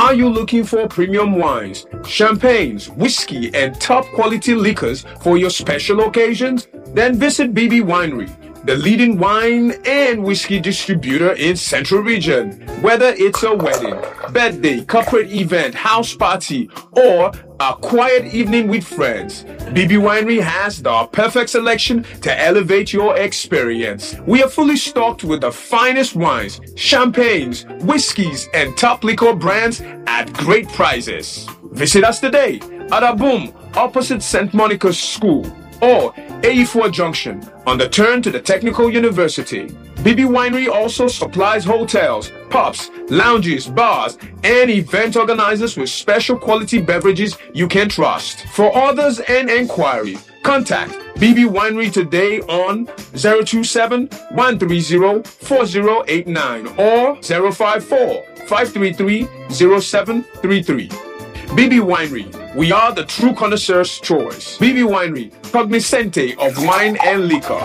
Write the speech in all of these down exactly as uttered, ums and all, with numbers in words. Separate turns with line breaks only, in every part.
Are you looking for premium wines, champagnes, whiskey, and top quality liquors for your special occasions? Then visit B B Winery, the leading wine and whiskey distributor in Central Region. Whether it's a wedding, birthday, corporate event, house party, or a quiet evening with friends, B B Winery has the perfect selection to elevate your experience. We are fully stocked with the finest wines, champagnes, whiskeys, and top liquor brands at great prices. Visit us today at Aboom, opposite Saint Monica's School, or A E four Junction on the turn to the Technical University. B B Winery also supplies hotels, pubs, lounges, bars, and event organizers with special quality beverages you can trust. For orders and enquiries, contact B B Winery today on zero two seven, one three zero, four zero eight nine or zero five four, five three three, zero seven three three. B B Winery, we are the true connoisseur's choice. B B Winery, cognoscente of wine and liquor.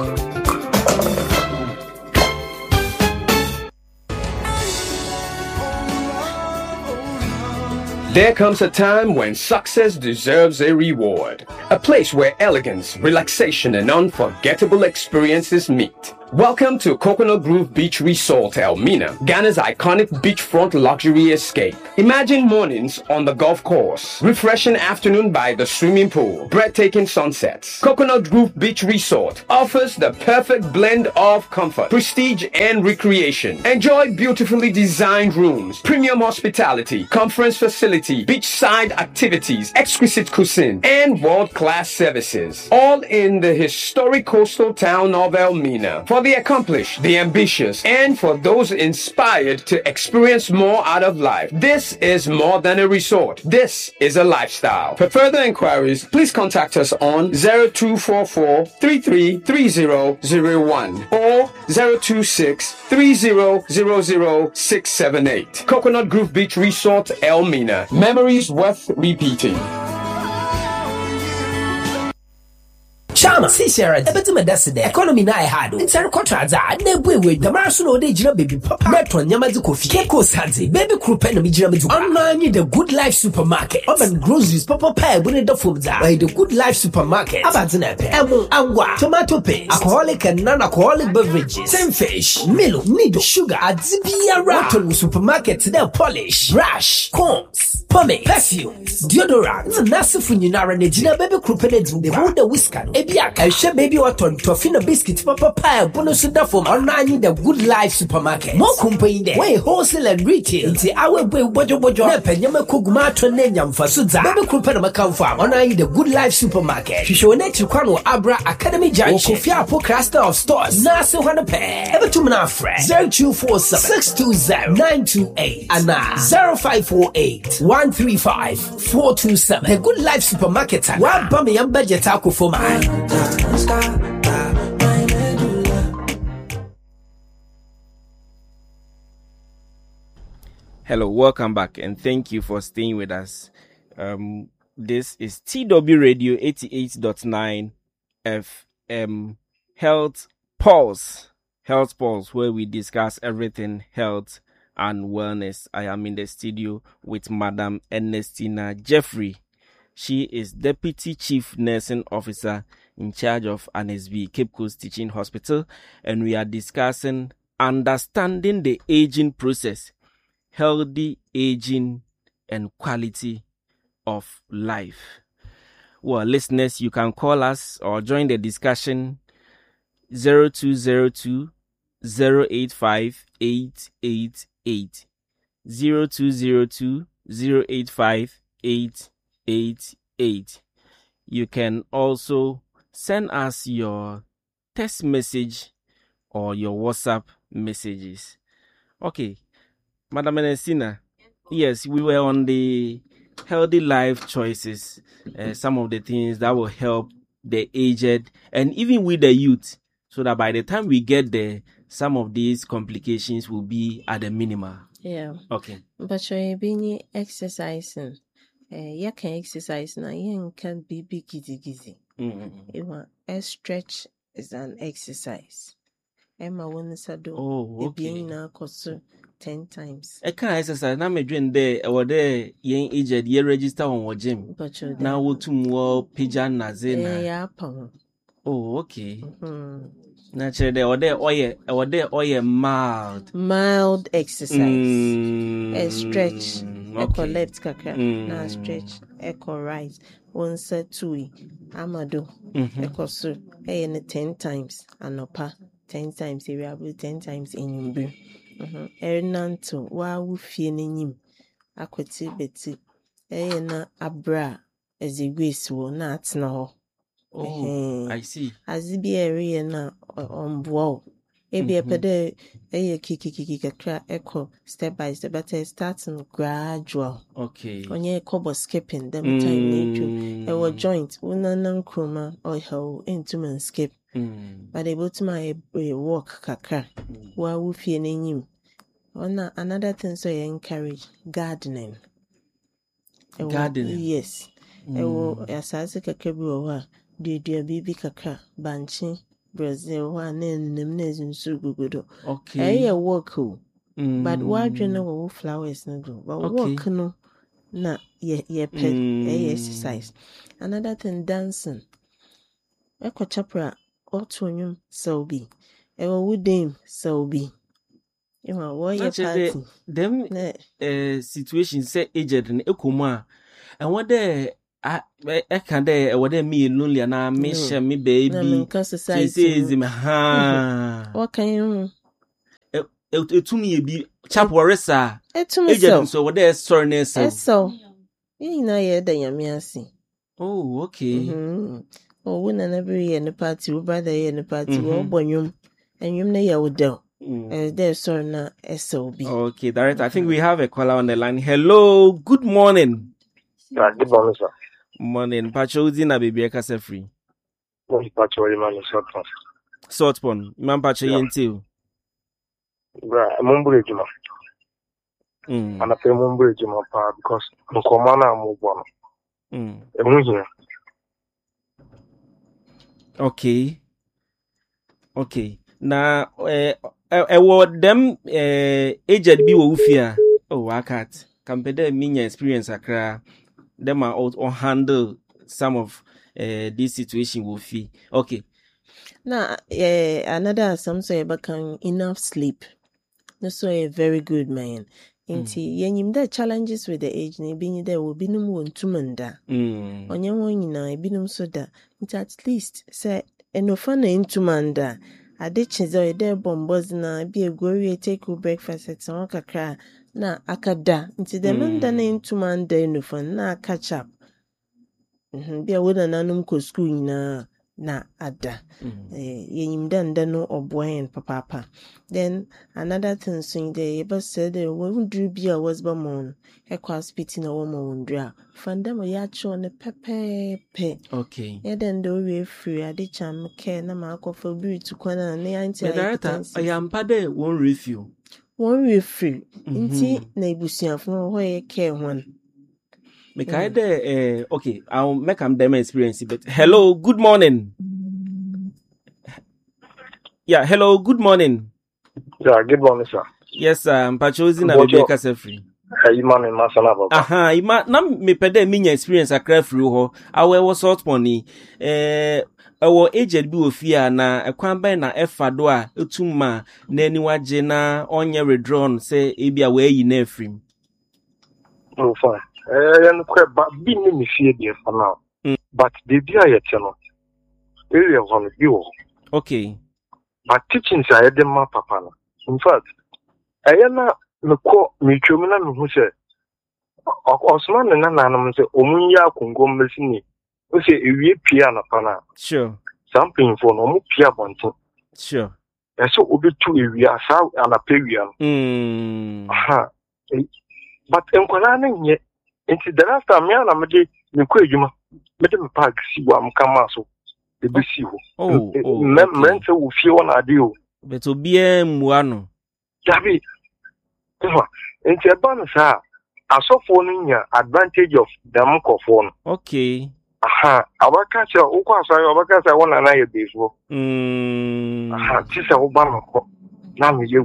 There comes a time when success deserves a reward. A place where elegance, relaxation, and unforgettable experiences meet. Welcome to Coconut Grove Beach Resort, Elmina, Ghana's iconic beachfront luxury escape. Imagine mornings on the golf course, refreshing afternoon by the swimming pool, breathtaking sunsets. Coconut Grove Beach Resort offers the perfect blend of comfort, prestige, and recreation. Enjoy beautifully designed rooms, premium hospitality, conference facility, beachside activities, exquisite cuisine, and world-class services. All in the historic coastal town of Elmina. For the accomplished, the ambitious, and for those inspired to experience more out of life, this is more than a resort. This is a lifestyle. For further inquiries, please contact us on zero two four four, three three three zero zero one or zero two six, three zero zero zero six seven eight. Coconut Grove Beach Resort, Elmina. Memories worth repeating.
Chama, see Sarah, the better medicine, economy na hard. In Sarah Contraza, ne way, the Marsuno de Jina baby papa, Metron Yamazu Kofi, Keko Sanzi, baby Krupen, Mijamazu, online the Good Life Supermarket, Urban Groceries, Papa Pie, winning the food by the Good Life Supermarket, Abazanepe, Emu, Angwa, Tomato Paste, alcoholic and non alcoholic beverages, same fish, Milo, Nido, sugar, Adzibia Rattle Supermarket, they'll polish, brush, combs, pomade, perfumes, deodorant, Nasifunina, and the Jina baby Krupen, the Buddha whisker. I share baby water to a biscuit papa pie bonus from online the Good Life Supermarket. More company there. Way wholesale and retail. It's our way bojo bojo. Nepenyama kuguma to nenyam fasuza. Baby krupen makam farm online the Good Life Supermarket. Shisho next kwano Abra Academy Junction. Kofia po cluster of stores. Nasi wana pe. Ever two mana friend. zero two four seven, six two zero, nine two eight. Ana zero five four eight, one three five, four two seven. The Good Life Supermarket. Wa bami yam budget ako for mine.
Hello, welcome back, and thank you for staying with us. Um, this is T W Radio eighty-eight point nine F M Health Pulse, Health Pulse, where we discuss everything health and wellness. I am in the studio with Madam Ernestina Jeffrey. She is Deputy Chief Nursing Officer in charge of N S B, Cape Coast Teaching Hospital, and we are discussing understanding the aging process, healthy aging, and quality of life. Well, listeners, you can call us or join the discussion zero two zero two, zero eight five, eight eight eight, zero two zero two, zero eight five, eight eight eight. You can also send us your text message or your WhatsApp messages. Okay, Madam Ernestina, yes, we were on the healthy life choices, uh, some of the things that will help the aged and even with the youth, so that by the time we get there, some of these complications will be at the minimum.
Yeah.
Okay.
But you're being exercising. Uh, you can exercise now. You can be big gizzy gizzy.
Mm-hmm.
You want a stretch is an exercise. Emma won the saddle.
Oh, okay.
Being now cause ten times.
I can't exercise. Now me doing there or there yen aged ye register on what gym. Now what to more pigeon nazina.
Yeah,
Oh, okay.
Mm-hmm.
Naturally, there or there oil or there oil mild.
Mild exercise.
Mm,
A stretch.
okay.
Echo left kaka.
Mm.
Now stretch. Echo right. One set two. Amado.
Mm-hmm.
Echo so. Hey, and ten times. Anopa. Ten times. Area ten times in you. Mm-hmm. Ernanto. Wa wu fie n'enyim. Akwati beti. Hey, na abra. As a waste wo na atena ho.
Oh, I see.
As it be area na on wall. Ebi epede eye kiki kiki kakra echo step by step, but it starts gradual.
Okay.
Onye kobo skipping them mm. time nature. Ewo joint una nan kroma or how into man skip.
Mm.
But able to my walk kakra. Mm. Wa wu fie n'enyim. Ona another thing so you encourage gardening. Ewo,
gardening.
Yes. Mm. Ewo asase kakra bi wo ha. Dua bibi kakra banchi Brazil wa na nim na zunsu gugudo.
Okay.
Eh work o. Mm. But wa dwene wo flowers no do. But okay. Work no na ye ye pe mm. eh exercise. Another thing dancing. E ko chapra otonyum so bi. E wo wudem so bi. E ma wo ye party.
Them eh situation say aged na ekoma. And what there I I can't there what they me lonely and I miss me baby. Say say me ha.
What can you?
E to me be chap woresa.
E to me so.
So what there sorry na so.
So. You know ye da yami asi.
Oh, okay.
Mhm. Oh, we na every year in the party, we brother here in the party, we bonyum and you na ya wodo. Eh there sorry na S O B.
Okay, director, I think we have a caller on the line. Hello, good morning.
Yeah, good morning, sir.
Morning. Pacho uzi na baby eka se free.
Morning, Pacho, you man, short
Sort pon. Man Pacho yenti.
Bra, mumbure juma.
Mm.
Ana pe mumbure juma pa because nkoma na mu bono.
Mm.
E mu hia.
Okay. Okay. Na eh eh wo dem eh aged bi wo ufia. Oh, wakat. Kampede minya experience akra. Them are out or handle some of uh, this situation will feel okay.
Now, uh, another some say about enough sleep. That's so a very good man. Inti yenyim there challenges with the age ne being there will be no one to manda.
Mm.
On your one in a binum soda. It at least say enofana into manda. A ditch is a there bombos na be a gory take breakfast at some cry. Na akada nti the man da na into man da no fun na catch up mhm bia wo na nanum ko school na na ada eh yenyim da nda no oboen papa papa. Then another thing so there but said the when do bia was ba mon e kwa spiti na wo mo ndua fanda mo ya cho ne pepepe.
Okay,
yeah then do we free ade cham care na ma akofo bi tu kwana na anti
I am pade one refill.
One refill. Inti na ibusiafo ho ye care one.
Make I there eh okay, I'll make them them experience but hello, good morning. Yeah, hello, good morning.
Yeah, good morning, sir.
Yes, um Pachozi na baby eka free.
Hey, you man in Masala Baba.
Aha, ima na me pede minya experience akra free ho. Awe wo sort money. Eh Ewo aged bi ofia na ekwan ban na efa do a etumma na aniwaje na onye redrawn say ebia we yi na afrim.
Oh fine. Eh yan kwa ba bi ni mi fie bi for now. But the dia yet no. Area one bi wo.
Okay.
But teaching say dem ma papa no. In fact, ayana me ko mi twom na me hu say Osman na nanam say omunya akongo mmesi ni. We say ewie pia na pana.
Sure.
Something for no mu pia bonto.
Sure.
Eso obi tu ewie asa anapewia.
Mm.
Aha. But enkwala na nye. Enti the last time me na me de me ko adwuma. Me de me park si wa am kama so. E be si ho.
Oh, oh.
Me mente wo fie wona ade o.
But obi emua no.
Dabi. Aha. Enti e ba no sa asofo no nya advantage of them kofo no.
Okay.
Aha, abakacha ukwa so abakacha wona na ye befo.
Mm.
Aha, tisa wo ba no ko. Na me ye wi.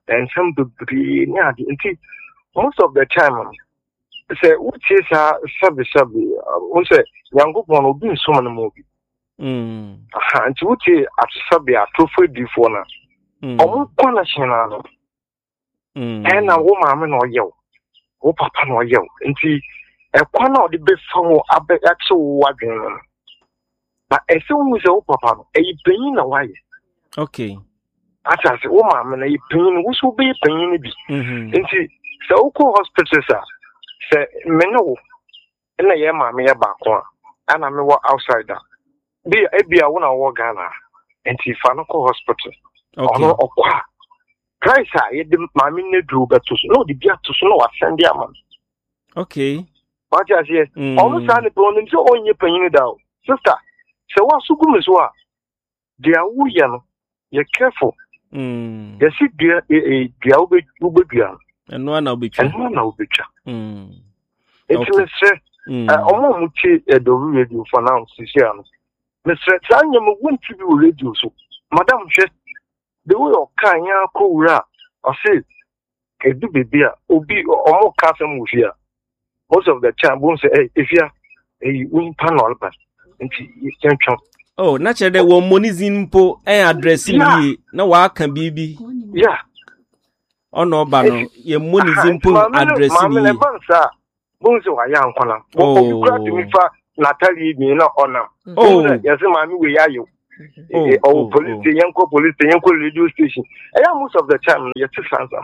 and some bebree ne ade nti most of the time say what is a sabi sabi we say Yankopon obi nsom no mo bi
mm
aha nti what is sabi atofo difo na omo kwana chena no
mm
and na wo maame na oyew wo papa na oyew nti e kwana odi be fa wo abe ache wo adwen no ba ese wo se wo papa no e panyin na waye
okay
asa se wo maame na e panyin wo so be panyin bi
mhm
nti se wo ko hospital sa se me no na ye maame ya ba ko ana me wo outsider bi e bia wo na wo Ghana nti fa no ko hospital
okay
ono okwa Christ a ye de maame na dru beto so no de bia to so no wa send ya man
okay
what you say almost any problem so onye panyin da sister se wa sugu so a dia wu ye no ye careful
mm
ye si dia e dia ube ube dia
eno na obetwa
eno na obetwa
mm
enti me se omo mu ti do radio for now sisi ano me se tanya me wonti bi radio so madam hwe the way of kan ya ko wura o say edu bebia obi omo ka fam wo hia most of the time won't say hey if you hey win panel but nti you can chop
oh na chere de wo monizin po e address ni na wa kan bibi
yeah
ono ba no ye monizin po address ni
mama le ban sa bon se wa ya nkona bo obi kura de mi fa Natalie mi na ona oh yes mama we ya yo oh police yanko police yanko radio station eh most of the time you see sansa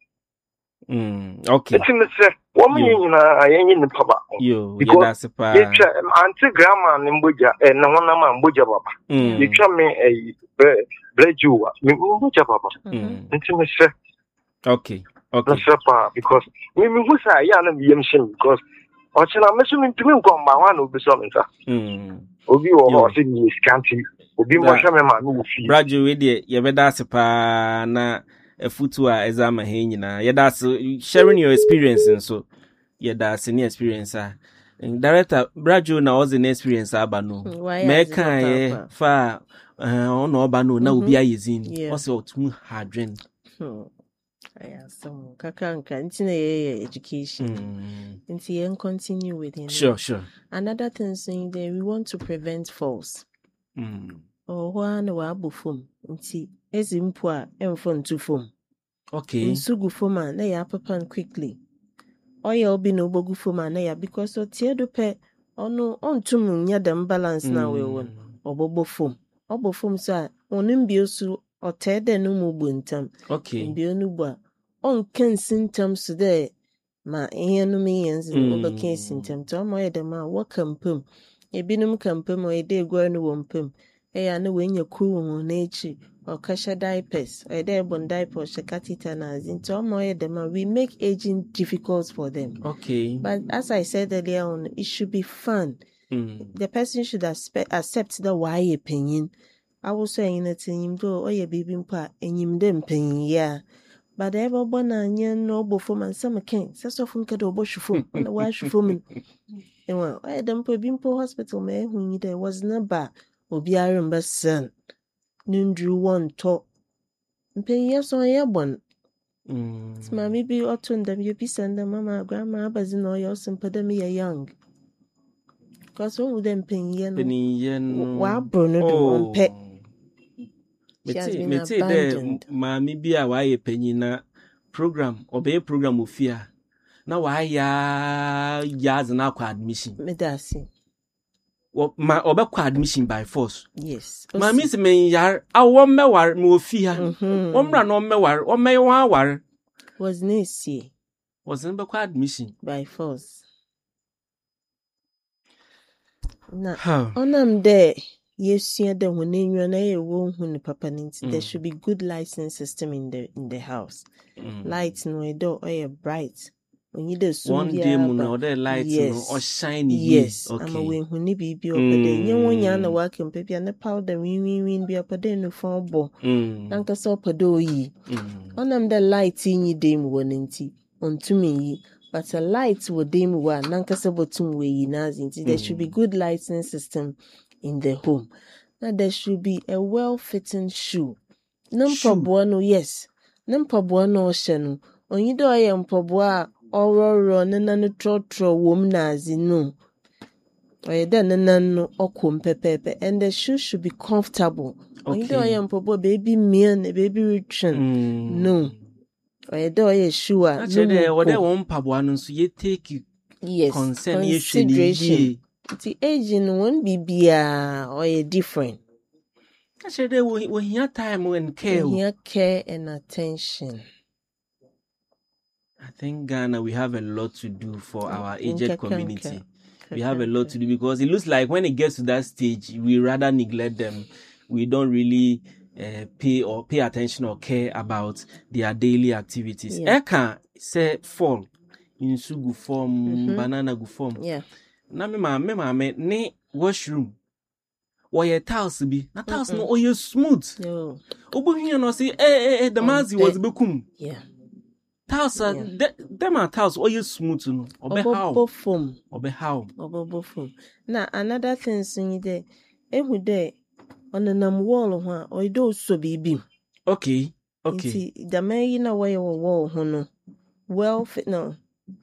mm okay
it's in the set woman you na ayen ni papa
yo yeah that's pa
you try anti grandma ni mboja eh na wona ma mboja baba you try me eh brejuwa me mboja baba it's in the set
okay okay
papa because me me who say ya na me yem shin because o chena me so me ntumi nkom ba wan obi so me nta
mm
obi wo ho se ni scanty obi mo hwe me ma no fi
braju we de ye be that's pa na a futu a exam he nyina yeah that's sharing your experience and so yeah that's any experience ah director Brajo na was an experience aba no me kan ye fa ono oba no na obi ayezin o se otum hadwen
aya so kakanka ntina ye education nti yen continue with him
sure sure
another thing saying that we want to prevent falls
mm
oh one wa abufum nti ezimpo a emfo ntu fom
okay
nsugu fom a na ya papan quickly oya obi no bogu fom a na ya because o tie do pe ono ontum nya dem balance na we won obobo fom obo fom so onim bi osu otede no mu buntam
okay
bi onu bo on kan symptoms there ma ihe no me yenzi obo kan symptom to mo yedem a wo kampam ebinum kampam o ede gwa no wo mpam eya na wenye kuwu na echi or kasha diapers or they bon diaper catheter na into more them we make aging difficult for them.
Okay.
But as I said earlier on, it should be fun.
Mm.
The person should aspe- accept the why opinion. I was saying that in him do oh yeah baby mpa and him dem opinion yeah. But ever born and no before man some can so often can do bush phone on the wash phone. And well, I don't put bimpo hospital me when there was never obiara mbasan. Nundru one to mpenya so ya bon
mm
mama bi otun dem you be send them mama grandma abazi no you simple them you young cause one them penya no
penya no
wa bro no do onpe
meti meti de mama bi a wa ye penyi na program obey program ofia na wa ya yaz na kwa admission
me dasi
ma obekwa admission by force
yes
ma miss me yar awo mewar me ofia omra no mewar o me wan war
was nisi
was in bekwa admission
by force na onam de yesia de honenwa na ye wo hu ne papa ninti there should be good lighting system in the in the house mm. Lights no do or bright. When you do
one day mun no the light no or shiny
yes
okay
ama we hu ni bibi opede nye wonya na work mpepia na powder win win win bi opede no phone bo nanka so opede oyi onam the light yin dem wonenti ontumi yi but a light wo dem wa nanka so botum we yi nazinti there should be good lighting system in the home. Now there should be a well fitting shoe no problem no yes ne mpaboa na ɔhyɛ no onyi dɛ ɔyɛ mpaboa a ɔrɔrɔ ne nan trɔtrɔ wom na adze no ɔyɛ dɛ ne nan no ɔkɔm pɛpɛɛpɛ and the shoe should be comfortable onyi dɛ ɔyɛ mpaboa baby meal na baby retren
Mm.
no ɔyɛ dɛ ɔyɛ shoe a
Actually,
no mu
what they
kɔ.
want mpaboa no so you take
yes
concern you
consideration the aging one bibia ɔyɛ different.
Actually, they will will hear time and care.
Here, care and attention.
I think Ghana we have a lot to do for our aged
Nka-
community.
nka-
We have a lot to do because it looks like when it gets to that stage, we rather neglect them. We don't really uh, pay or pay attention or care about their daily activities.
Yeah.
Eka say fall in sugu form, banana gu form.
Yeah.
Na me ma me ma me ne washroom. Oye tiles bi. Na tiles no oye smooth.
No.
Obo hia no say eh eh eh the mazi was bekum.
Yeah.
Tiles are
Yeah.
de- them are tiles oye smooth no. Obe how?
Obobo foam.
Obe how?
Obobo foam. Now another thing so there. Every day on the nam wall ho or do so bibi.
Okay. Okay.
Nti the man you know where your wall ho no. Well fit no.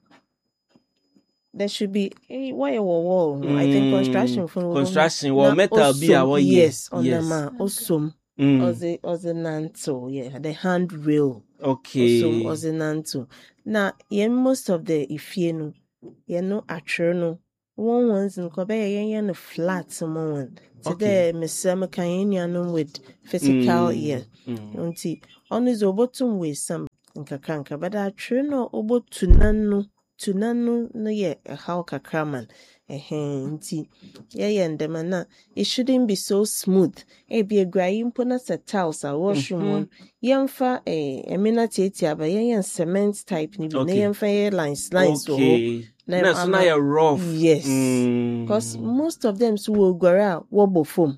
There should be eh, why your wall. No? I think
Mm,
construction from
construction, well, metal be our
yes on
yes.
the man awesome.
Mm,
Oze oze nanto, yeah, the handrail.
okay.
Awesome oze nanto. Now, yeah, most of the ifie no, yeah, no atro no. One ones in Kobe, yeah, yeah, no flat some one. So
Okay.
there, Miss Samakayanian with physical,
Mm,
yeah.
mm.
Unti on his obotum with some nkakanka, but I true no obo tunanu tunanu no yeah a how kakraman. Nti yeah yeah and na it shouldn't be so smooth. E be a graying pona set tiles a washroom one. Yamfa eh emina tieti aba yeah cement type ni bi na
Okay.
yamfa yeah lines lines so
Okay.
Na-
Na so
I'm
na
a-
you're rough.
yes.
Mm.
because most of them so will go wobble foam.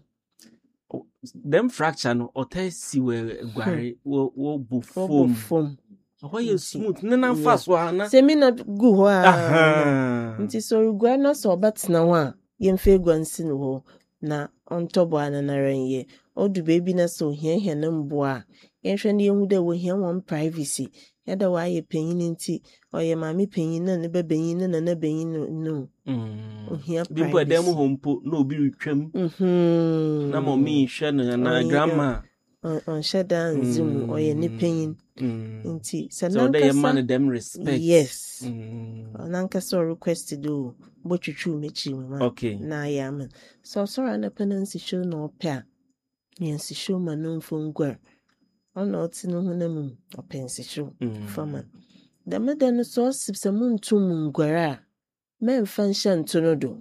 them fracture no otai si we gware wo wo bu
Wobble
foam.
foam.
Why you smooth? Na na fa so ana.
Semina gu ho a.
Aha.
Nti so gua na so obatena ho a yemfe gua nsi no ho na ontobo ananara nye odu baby na so hia hia na mboa yenhwe na yehu de wo hia won privacy ya da wa ye panyin nti oye mami panyin na ne bebanyin na na banyin no no
Mm.
ohia
Bi po dem
privacy
ho mpo na obi retwam.
mhm
Na mommy hwe no na
Oh,
grandma.
on on shada nzimu oye ne panyin
Mm.
nti
So they man
sanankasa
them respect.
yes
Mm.
nankasa request do botwitwu mechi mu ma
Okay.
na ya man so sorry na penancy show no pa yansi show ma no mfongwa ona oti no ho na mu opensi show
Mm.
fama da meda no so sipsa mu ntum ngwara memfa nhya nto no do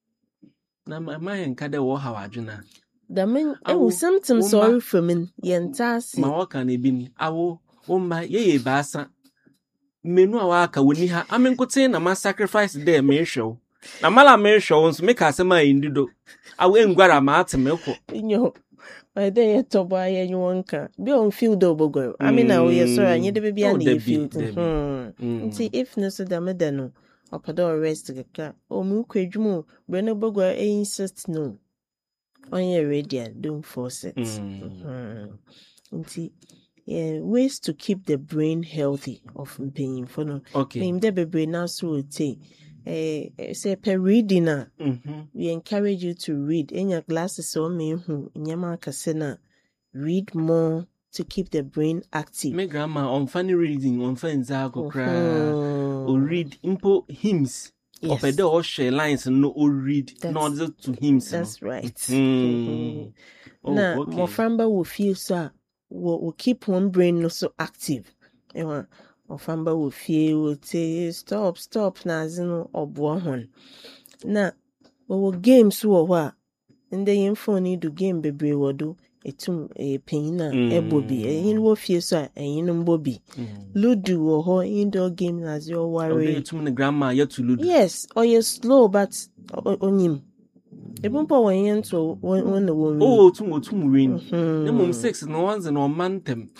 Na ma ma yenka de wo haw adwena.
da men e
Awo,
wo symptoms
wo
sorry
mma-
famin yentasi
Ma waka na ebi ni. Awo wo mma ye ye baasa. Menu a waka woni ha. Amenkote na ma sacrifice there me hwew. Na mala me hwew nso me ka asema indido. Awo engwara ma ateme ko.
nyo I dey yet to buy anyone can be on field obogoro I mean na we sorry anye de bia
Oh,
na
Debbie,
field
Debbie.
hmm
Mm.
nti if no so da meda no opada rest kaka o mu kwadwumu bre no bogoro e insist no onye ready don't force it
Mm.
hmm nti yeah ways to keep the brain healthy of pain for no
Okay.
name de bebre na so rotate eh eh, say per reading na
Mhm.
we encourage you to read. In your glasses, so me who nyama kasena read more to keep the brain active.
Me grandma on funny reading on fanza ko kra.
Mhm.
O read impo hymns.
Yes.
Opede o share lines no o read
That's-
no other to hymns. no.
That's right.
Mm. Oh,
Now,
okay.
Mofamba will feel so will, will keep one brain no so active. Ewa, Mofamba will feel will say stop, stop na zino obo hon. Na we will games wo wa. Nde yin phone do game bebre wodo etum e pain na
Mm.
ebobi. Yin wo fie so a yin mbobi.
Mm.
Ludo wo ho indoor game na your
Oh,
worry.
they too many grandma yet to lose.
Yes, or you slow but o- onyim. Ebumpo when yin to when when the woman.
Oh, too much too win.
Hmm.
The mum six no ones and on mantem.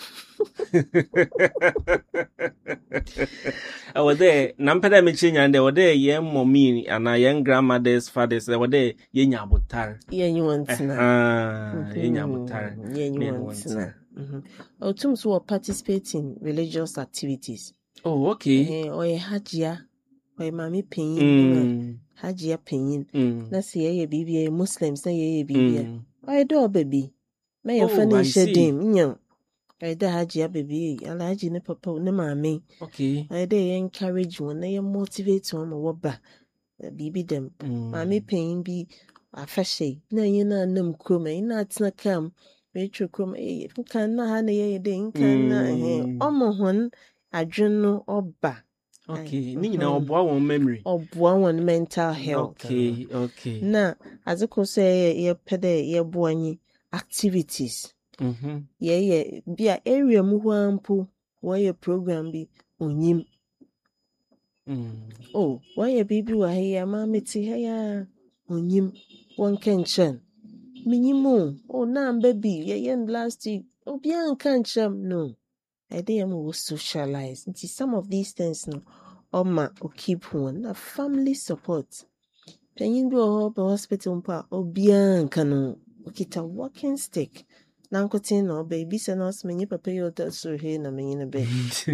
I was there. Nampeda me change and they were there. Young mommy and a young grandmother's fathers. They were there. Yenya butar.
Yeah, you want to know.
Ah, yenya butar.
Yeah, you
Me
want
want
to know. Mhm. Otum so will participate in religious activities.
Oh, okay.
Eh, or a hajia, or a mami pain,
Mm.
hajia pain.
Mm.
Na say ye baby Muslims na ye baby.
Mm.
Or a door baby. May your
Oh,
funny
I see.
shedim, you I da hajia baby, alaji ne papa ne mami.
Okay.
I dey encourage one, na motivate one more ba. Baby them.
Mm.
Mami pain be afashe. Na yina num kuma, ina tina kam. Retro kuma, eh, nka na ha na ye de, nka na eh.
Mm.
Omo hon adweno oba.
Okay.
Mhm.
Ni nyina oboa won memory.
Oboa won mental health.
Okay, okay.
Na aziko say ye pede ye boanyi activities.
Mhm.
Ye ye bia area mu ho ampo wo ye program bi onyim.
Mm.
Oh, why baby wa here, mammy tea here, onyim, one can chen. Minimo, oh, now baby, ye yen last week, oh, bien can't chum, no. I dare will socialize. It is some of these things, no, or ma, or keep one, a family support. Penyin go up a hospital, pa, or bien cano, okita walking stick. Nankotin no baby send us many papa your so here na me in a bed.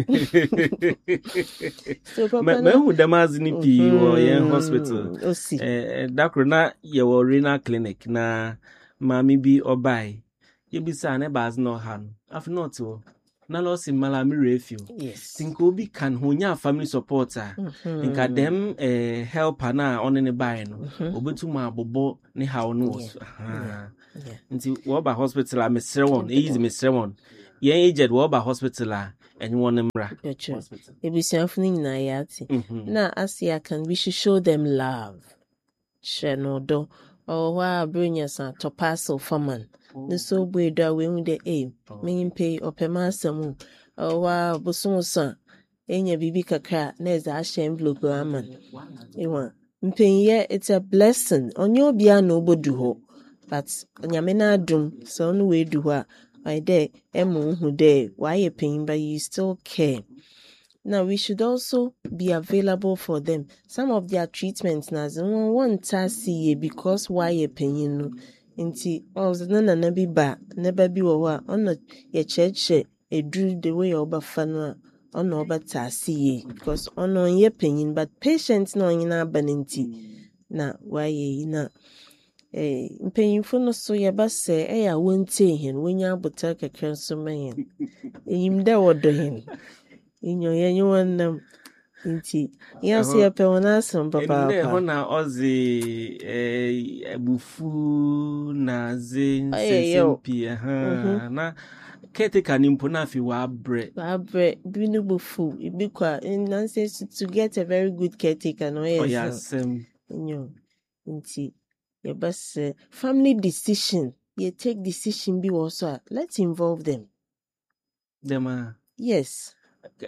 So papa
Me hu dem as ni pi wo yen hospital.
O si.
Eh dakro na ye wo renal clinic na mami bi obai. Ye bi sa na baz no han. Af not wo. Na lo si mala mi refio.
Yes.
Think obi kan ho nya family supporter. Nka dem eh helper na on ne bai no. Obetu ma bobo ne ha no. Aha. Nti wo ba hospital a mesre won, e easy mesre won. Yen aged wo ba hospital a enyi won mra.
Hospital. Ebusiafo ni na yati. Na asia can we should show them love. Share no do. Or wa bring us a topaso faman. The so boy da we un de aim. Mean pay or pemasamu. Or wa bosun son. Enya bibi kakra neza ashe envelope aman. Ewa. Mpenye it's a blessing. Onyo bia no bodu ho. But nyame na adum so no we do ha I there emu hu there why you pain but you still care. Now we should also be available for them. Some of their treatments na one one tasi because why you pain no nti oz na na bi ba never be wo a ono ye cheche edru the way oba fa no a ono oba tasi because ono ye pain but patients no nyina banenti na why ye na eh mpanyimfo no so ye ba se eh ya wonte hen wonya abota kakra so mayen enyim da wodo hen inyo ye nyi wonnam nti ya so ye pe wona asem papa
Ende ho na ozi eh ebufu na zen sempi aha na kete kanimpo na fi wa bre
wa bre binu bufu ibi kwa in say to get a very good caretaker no yes
oyasem
inyo nti Yes, uh, family decision. You take decision be also. Let's involve them.
Them uh,
yes.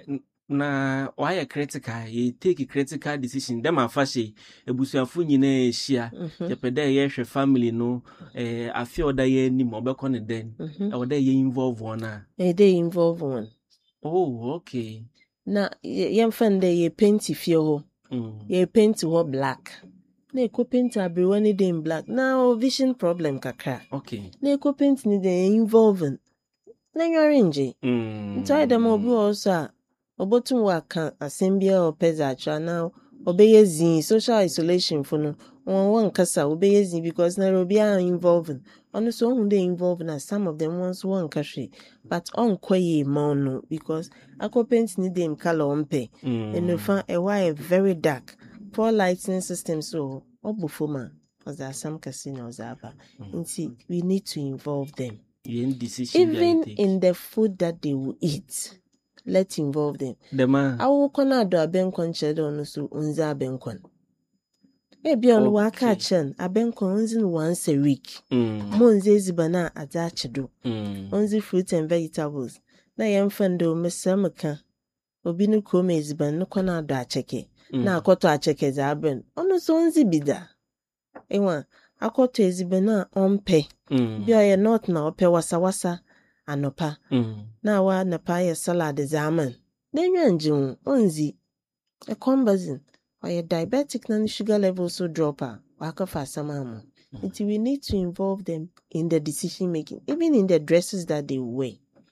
Na why a critical? You take a critical decision. Them are fashy. Ebusuafu nyina ehia. Yepeda ye hwe family no. Eh, afi oda ye ni mo be kone den. E oda ye involve one a.
Eh, they involve one.
Oh, okay.
Na yem fan de ye paint fie ho.
Mm.
Ye paint ho black. Na eko paint everyone ni in black. Now vision problem kakra.
Okay.
Na eko paint ni de involving. Na nyorenje.
Mm.
Ntai dem obi also a obotum waka asembia or peza now obeye zin social isolation for no one one kasa obeye zin because na obi are involving. Ono so who they involved na some of them ones one kashe but on kwaye ma no because akọ paint ni dem color ompe. And no fan a wire very dark. Poor lighting system so obufoma because there are some casinos aba. Mm. We need to involve them. Even in the food that they will eat. Let's involve them.
Dema.
I will connect the abenkon chedo no so unza abenkon. Ebi on waka chen abenkon unzin once a week. Monze zibana adachedo. Onzi fruit and vegetables. Na yemfando mesamaka. Obi no kome ziban no kona do acheke. Na akoto acheke za aben. Ono so onzi bida. Ewa akoto ezibana ompe. Bi oye not na ope wasa wasa anopa. Na wa napa ye salad zaman. Denyo njun onzi. E combazin. Oye diabetic na sugar level so dropper. Waka fa samamu. Until we need to involve them in the decision making, even in the dresses that they wear.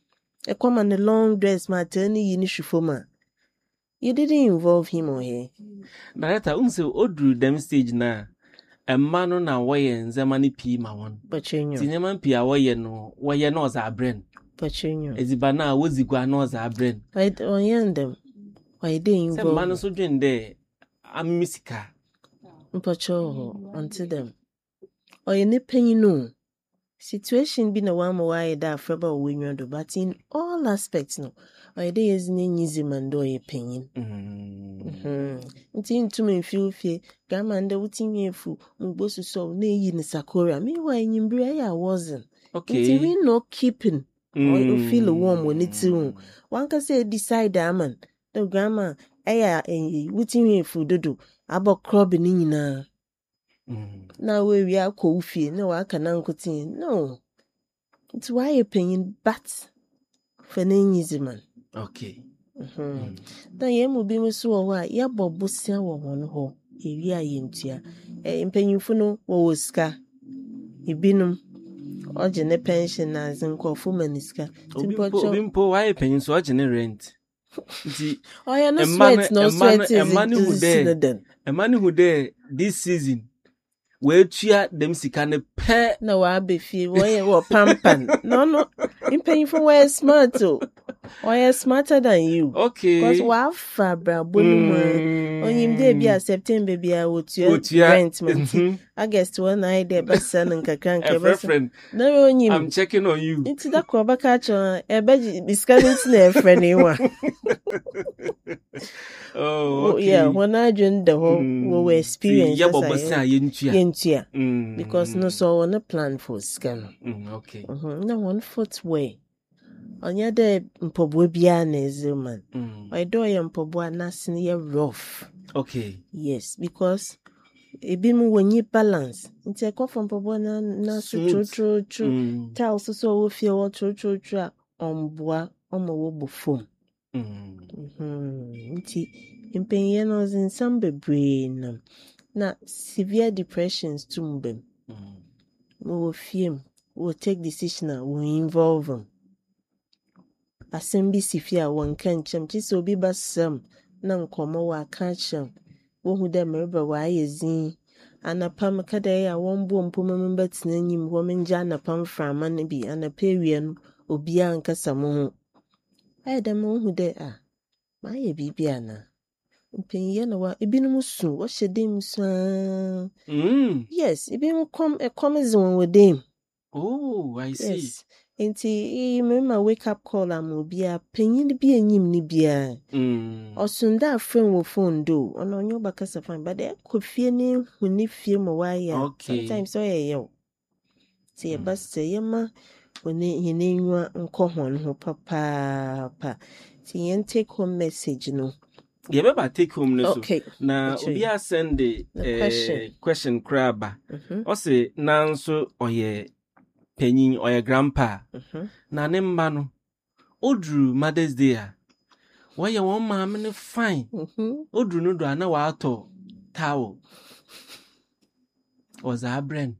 A common the long dress maternity in Shufoma. You didn't involve him or her.
Director, unso odru dem stage na. A man na waye nzemani pi ma won.
Pachenyo.
Tinyaman pi awaye no, waye no za brand.
Pachenyo.
Ezibana wozigwa no za brand.
Why on them? Why they involve?
Some man so dwen there. Am misika.
Mpacho onto them. Or you ne penny no. Situation be no one why that freba winyo do, but in all aspects no. Why they is ne easy man do ye penny. Mhm. Nti to me feel fear. Grandma and the wooting ye fu. Mbosu so ne yin sakura. Me why in I wasn't.
Okay.
Nti we no keeping. Or you feel warm when it's soon. One can say decide man. The grandma aya eh wooting ye fu dodo. About crubbing in na. Now we are coffee, no, I can uncle no. It's why you're paying but for an easy man.
Okay.
Then you will be so why ya bobusia or one ho, a year intia, a paying for no or ska. You binum or gene pension as in call for maniska.
Bimpo, why paying so rent?
Oh, you're not sweat, no sweat,
a man who there, a man who there this season. Where chia them sikane pe
no I be feel why you pampan. No, no, in paying for where smart too. Why smarter than you?
Okay.
Because wa fabra bonum on him dey be September be a what you rent man. I guess one I dey be son and kakran ke
friend.
No on him.
I'm checking on you.
Into that crop catch on e be be scanning to na friend one.
Oh, okay.
Yeah, when I joined the whole mm. we experience
yeah, but yentia.
Mm. Because no so on a plan for scan.
Mm, okay.
Mm-hmm. No one footway. On your day mpobwe bia na man.
Mm.
I do ya mpobwa na senior rough.
Okay.
Yes, because ebi mu wenyi balance. Nti ekwa from mpobwa na na so tro tro tro. Ta also so wo fie wo tro tro tro omboa omo wo bofom. Mhm. Nti impenye no nsam bebre na. Na severe depressions tumbem.
Mm.
Wo fie wo take decision wo involve them. Assembly sifia won kanchem ti so bi basam na nkomo wa kanchem wo hu dem reba wa ayezin anapam kada ya won bo mpom mbatina nyim wo menja anapam frama na bi anapa wie no obi ankasa mo ho ai dem wo hu de a ma ye bibia na mpenye na wa ebinum su wo hyedem su
mm
yes ebinum kom e kom zon wo dem.
Oh, I see.
Yes. Enti remember wake up call am obi a penyin bi enyim ni bia.
Mm.
Osunda friend wo phone do. Ono nyo bakasa fan but e ko fie ni hu ni fie mo wa ya.
Okay.
Sometimes so ye yo. Ti e bas say yema oni hine nwa nko hon ho papa pa. Ti yen take home message no.
Yeah, better take home no.
Okay.
Na obi a send the uh, question question craba.
Mhm.
O say na nso oye penyin or your grandpa.
Mhm.
Na ne mba no. Odru Mother's Day a. Why you want mama ne fine.
Mhm.
Odru no do na wa ato towel. Was a brand.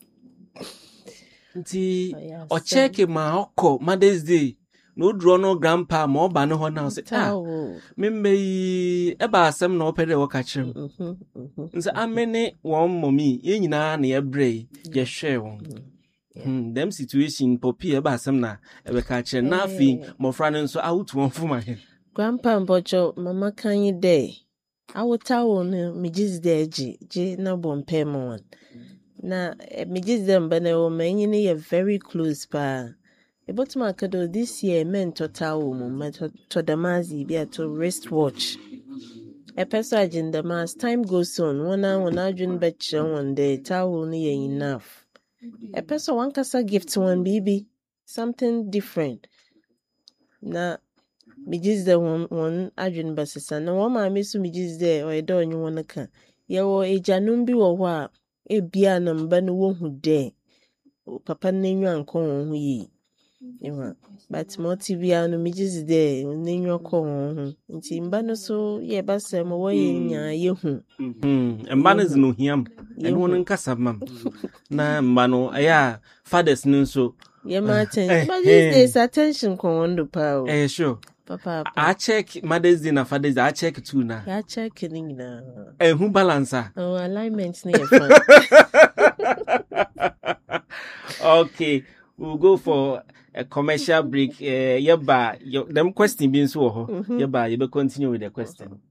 Nti o check ma okọ Mother's Day. No draw no grandpa ma oba no ho na say ah. Me me e ba asem na opede wo ka kire.
Mhm. Mhm.
Nti amene won mommy ye nyina na ye bre ye hwe won. Hmm, them situation popi e ba asem na e be ka kire na afi mofra no nso out won fuma he.
Grandpa mbocho mama kan yi day. Awota won me jiz dey ji ji na bompe mo wan. Na me jiz dem ba na o manyi ne ye very close pa. About my kado this year men total woman to the mazi be to wristwatch. A person in the mass time goes on one hour when I dream betcha one day towel near enough. A person one casa gift to one baby something different. Na me just the one one adrin basis and one my miss me just there or a door you wanna can. Ya wo a janumbi or wa a bianum ban won who dare. Papa name you uncle who ye. Yeah, but motivia no me just there nenyo ko ho nti mba no so ye ba sem wo ye nya ye hu
Mhm. Mba no zino hiam eno no nkasa mam na mba no aya fathers no so
Yeah, Martin. But these days, attention can wonder power.
Eh, sure.
Papa,
I check Mother's Day and Father's Day. I check too now.
I check it now.
Eh, who balancer?
Oh, alignment near front.
Okay, we'll go for a commercial break. Uh, yeah, but them question being so. Mm-hmm. Yeah, but you will continue with the question.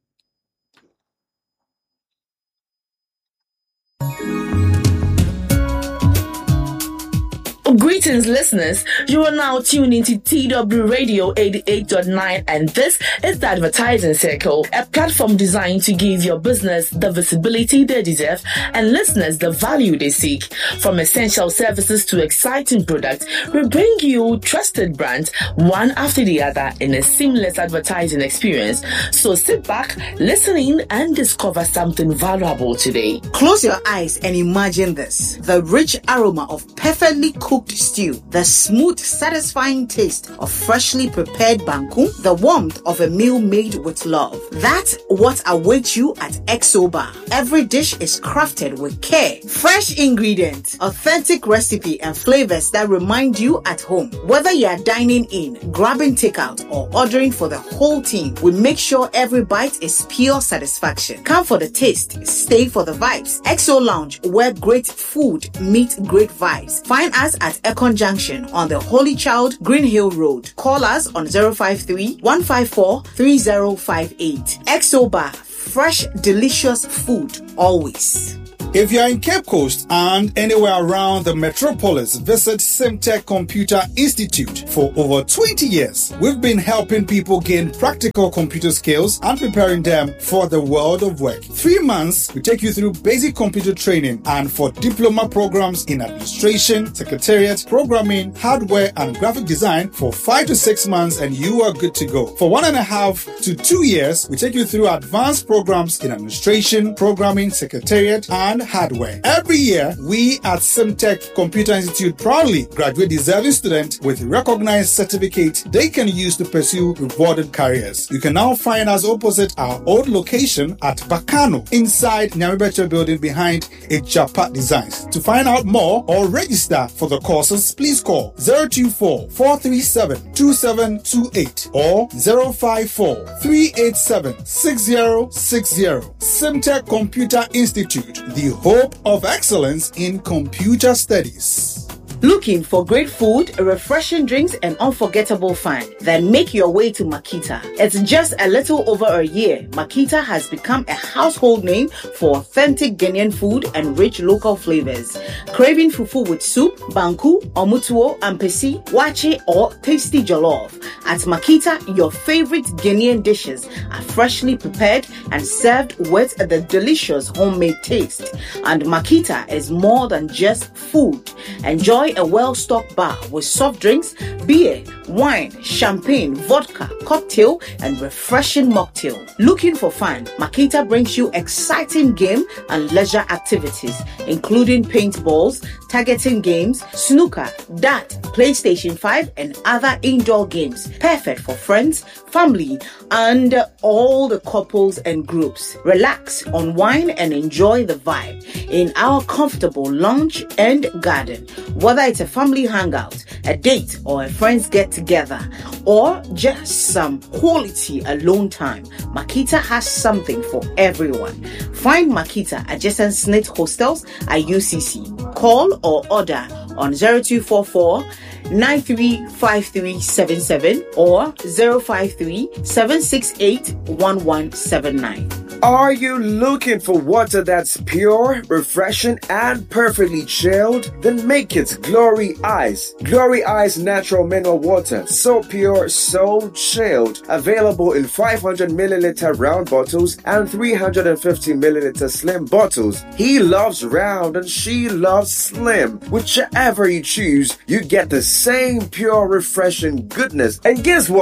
Greetings, listeners. You are now tuned into T W Radio eighty-eight point nine, and this is the Advertising Circle, a platform designed to give your business the visibility they deserve and listeners the value they seek. From essential services to exciting products, we bring you trusted brands one after the other in a seamless advertising experience. So sit back, listen in, and discover something valuable today.
Close your eyes and imagine this: the rich aroma of perfectly cooked stew, the smooth, satisfying taste of freshly prepared banku, the warmth of a meal made with love. That's what awaits you at Exobar. Every dish is crafted with care. Fresh ingredients, authentic recipe, and flavors that remind you at home. Whether you are dining in, grabbing takeout, or ordering for the whole team, we make sure every bite is pure satisfaction. Come for the taste, stay for the vibes. Exo Lounge, where great food meets great vibes. Find us at Econ Junction on the Holy Child Green Hill Road. Call us on zero five three, one five four, three zero five eight. Exo Bar, fresh, delicious food always.
If you're in Cape Coast and anywhere around the metropolis, visit Simtech Computer Institute. For over twenty years, we've been helping people gain practical computer skills and preparing them for the world of work. Three months, we take you through basic computer training, and for diploma programs in administration, secretariat, programming, hardware, and graphic design for five to six months, and you are good to go. For one and a half to two years, we take you through advanced programs in administration, programming, secretariat, and hardware. Every year, we at Simtech Computer Institute proudly graduate deserving students with recognized certificates they can use to pursue rewarded careers. You can now find us opposite our old location at Bakano, inside Nyamibecha building behind Echapa Designs. To find out more or register for the courses, please call zero two four, four three seven, two seven two eight or zero five four, three eight seven, six zero six zero. Simtech Computer Institute, the hope of excellence in computer studies.
Looking for great food, refreshing drinks, and unforgettable fun? Then make your way to Makita. It's just a little over a year, Makita has become a household name for authentic Ghanaian food and rich local flavors. Craving fufu with soup, banku, omutuo, ampesi, wache, or tasty jollof? At Makita, your favorite Ghanaian dishes are freshly prepared and served with the delicious homemade taste. And Makita is more than just food. Enjoy a well-stocked bar with soft drinks, beer, wine, champagne, vodka, cocktail, and refreshing mocktail. Looking for fun? Makita brings you exciting game and leisure activities, including paintballs, targeting games, snooker, dart, PlayStation five, and other indoor games. Perfect for friends, family, and all the couples and groups. Relax, unwind, and enjoy the vibe in our comfortable lounge and garden. Whether it's a family hangout, a date, or a friends get together, or just some quality alone time, Makita has something for everyone. Find Makita adjacent S N I T hostels at U C C. Call or order on zero two four four, nine three five three seven seven or zero five three, seven six eight, one one seven nine.
Are you looking for water that's pure, refreshing, and perfectly chilled? Then make it Glory Ice. Glory Ice natural mineral water. So pure, so chilled. Available in five hundred milliliter round bottles and three hundred fifty milliliter slim bottles. He loves round and she loves slim. Whichever you choose, you get the same pure, refreshing goodness. And guess what?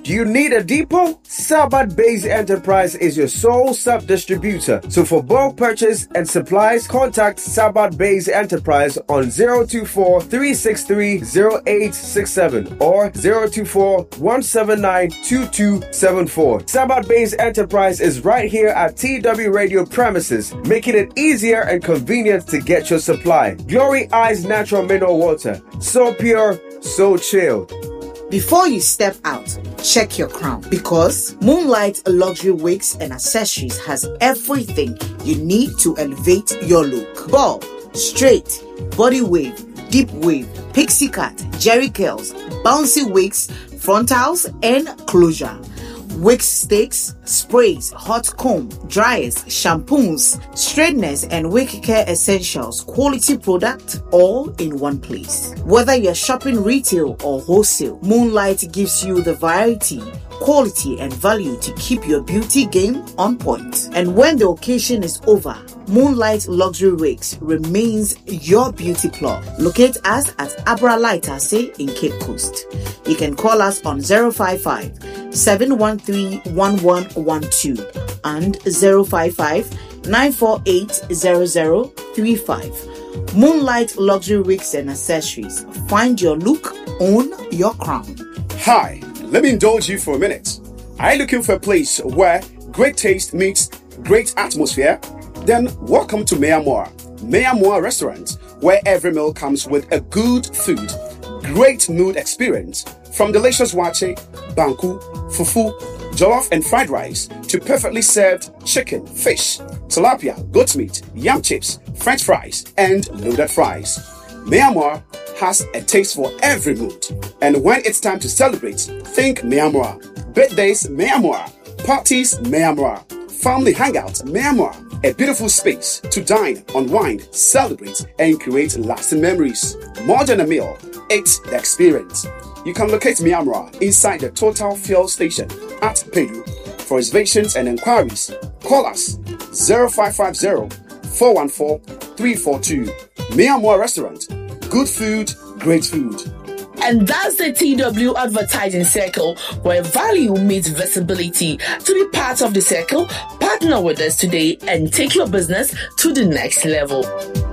Do you need a depot? Sabat Base Enterprise is your sole sub-distributor. So for bulk purchase and supplies, contact Sabat Base Enterprise on zero two four, three six three, zero eight six seven or zero two four, one seven nine, two two seven four. Sabat Base Enterprise is right here at T W Radio premises, making it easier and convenient to get your supply. Glory Eyes Natural Mineral Water. So pure, so chilled.
Before you step out, check your crown because Moonlight Luxury Wigs and Accessories has everything you need to elevate your look. Ball, straight, body wave, deep wave, pixie cut, jerry curls, bouncy wigs, frontals, and closure. Wig sticks, sprays, hot comb, dryers, shampoos, straighteners, and wig care essentials, quality product, all in one place. Whether you're shopping retail or wholesale, Moonlight gives you the variety, quality, and value to keep your beauty game on point. And when the occasion is over, Moonlight Luxury Wigs remains your beauty plug. Locate us at Abra Lightase in Cape Coast. You can call us on zero five five, seven one three, one one one two and zero five five, nine four eight, zero zero three five. Moonlight Luxury Wigs and Accessories. Find your look, own your crown.
Hi, let me indulge you for a minute. Are you looking for a place where great taste meets great atmosphere? Then welcome to Meamoa. Meamoa Restaurant, where every meal comes with a good food, great mood experience, from delicious wache, banku, fufu, jollof and fried rice to perfectly served chicken, fish, tilapia, goat meat, yam chips, french fries, and loaded fries. Meamoa has a taste for every mood. And when it's time to celebrate, think Meamoa. Birthdays, Meamoa. Parties, Meamoa. Family hangouts, Meamoa. A beautiful space to dine, unwind, celebrate, and create lasting memories. More than a meal, it's the experience. You can locate Meamoa inside the Total Fuel Station at Peru. For reservations and inquiries, call us zero five five zero, four one four, three four two. Meamoa Restaurant. Good food, great food.
And that's the T W Advertising Circle, where value meets visibility. To be part of the circle, partner with us today and take your business to the next level.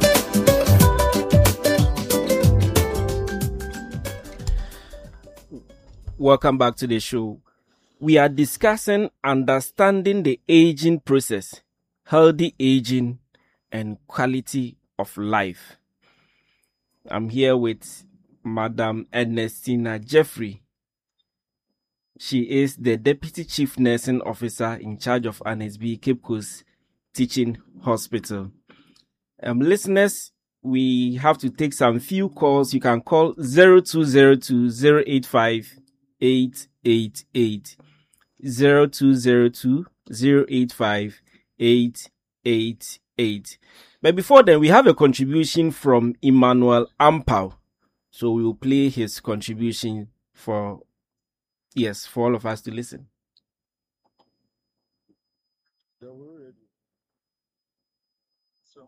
Welcome back to the show. We are discussing understanding the aging process, healthy aging, and quality of life. I'm here with Madam Ernestina Jeffrey. She is the Deputy Chief Nursing Officer in charge of N S B Cape Coast Teaching Hospital. Um, listeners, we have to take some few calls. You can call zero two zero two, zero eight five, eight eight eight, zero two zero two, zero eight five, eight eight eight. But before then, we have a contribution from Emmanuel Ampao. So we will play his contribution for, yes, for all of us to listen.
So,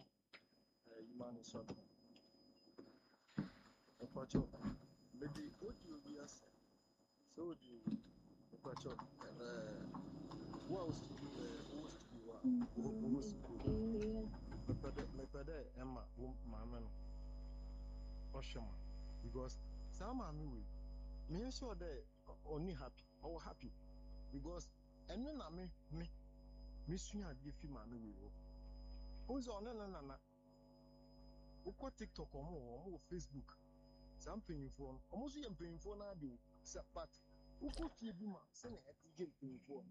because some are me, me sure they only happy or happy because and then I me me me soon I give you my me. Who's on and on and on TikTok or more Facebook? Something phone almost you paying for now, do but who could you be my send a phone?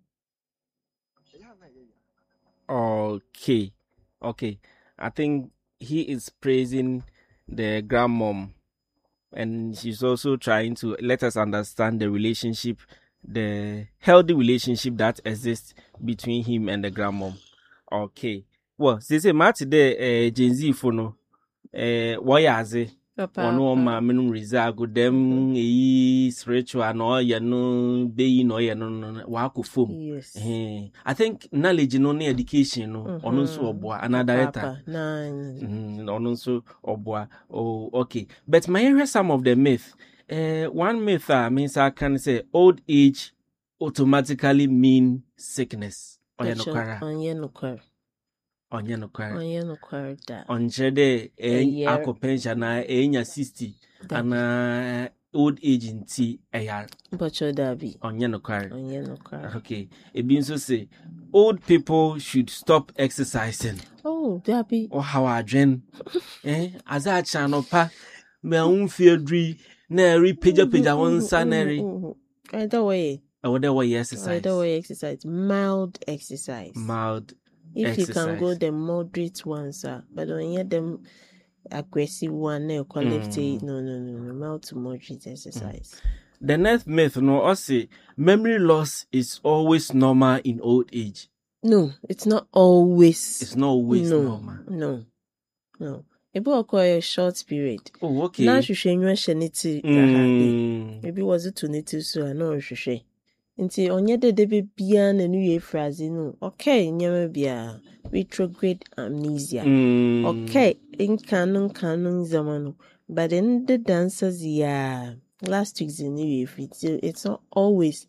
Okay, okay. I think he is praising the grandmom, and she's also trying to let us understand the relationship, the healthy relationship that exists between him and the grandmom. Okay. Well, since a matter the Gen Z for no, eh, why is it? Ono ma menum rezago dem e spiritual no ya no be no ya no wa akofom.
Yes.
Eh, I think knowledge no na education no ono so oboa ana director. Mm, ono so oboa. Oh, okay. But my hear some of the myth. Eh, one myth I means I can say old age automatically mean sickness. Onye no
Pacho,
kwara.
onye no kwara.
Onye no kwara.
Onye no kwara da.
Onche de
A year.
ako pension na enya sixty ana old age nti eyar.
Pacho dabi.
Onye no kwara.
Onye no kwara.
Okay. Ebi nso say old people should stop exercising.
Oh, dabi.
Or how adwen. Eh, aza chano pa me unfiedri na eri peja peja won saneri.
Either way.
Either way exercise.
Either way exercise. Mild exercise.
Mild
If
exercise.
you can go the moderate ones, uh, but when you them aggressive one, no quality,
Mm.
no, no, no, no, mild to moderate exercise.
Mm. The next myth, no, I say memory loss is always normal in old age.
No, it's not always.
It's not always
no,
normal.
No, no. It will occur a short period.
Oh, okay.
Now you should sheniti.
Mm.
Maybe was it to need to so I know she. Nti onye de de be bia na nu ye phrase no. Okay, nyama bia retrograde amnesia.
Mm.
Okay, in canon canon zamano. But then the dancers yeah last week's in new year it's not always.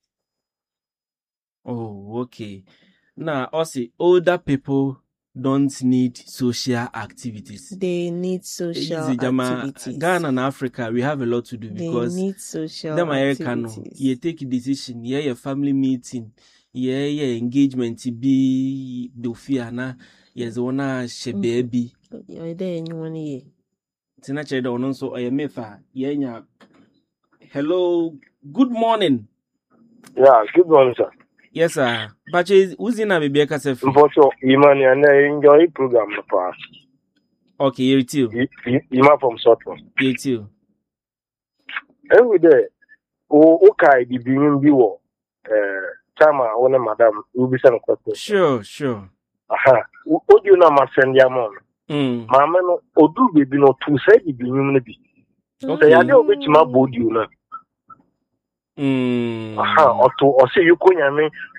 Oh, okay. Now, also, older people don't need social activities.
They need social
Easy, Jama,
activities.
Ghana and Africa, we have a lot to do because
they need social
them American,
activities.
you take a decision, yeah, your family meeting, yeah, yeah, engagement to be the fear na, yes, wanna she baby.
You're there anyone here.
Tina Cheda on so I am yeah. Hello, good morning.
Yeah, good morning, sir.
Yes, sir. But who's in a baby?
Unfortunately, Imani, and I enjoy the program.
Okay, you too.
Ima from Scotland.
You too.
Every day, oh, okay, the being viewer, uh, Chama, one madam, will be some question.
Sure, sure.
Aha, what do you know, my friend, Yamon?
Hmm.
Mamma, no, or do baby no two say the being be. Okay, I know which my body, you know.
Hmm.
Aha, or to, or say you couldn't, I mean,